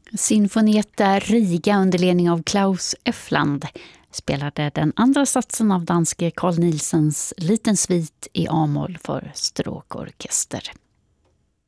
Sinfonietta Riga under ledning av Klaus Effland spelade den andra satsen av danske Carl Nielsens Liten svit i A-moll för stråkorkester.